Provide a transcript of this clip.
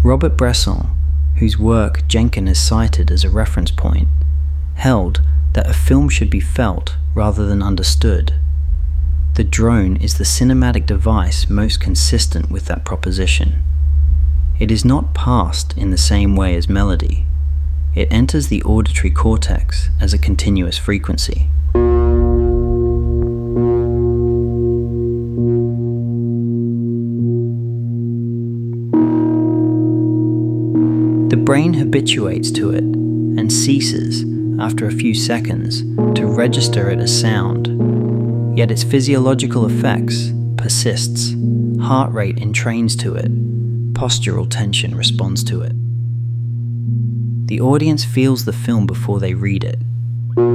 Robert Bresson, whose work Jenkin has cited as a reference point, held that a film should be felt rather than understood. The drone is the cinematic device most consistent with that proposition. It is not passed in the same way as melody. It enters the auditory cortex as a continuous frequency. The brain habituates to it and ceases, after a few seconds, to register it as sound. Yet its physiological effects persists. Heart rate entrains to it. Postural tension responds to it. The audience feels the film before they read it.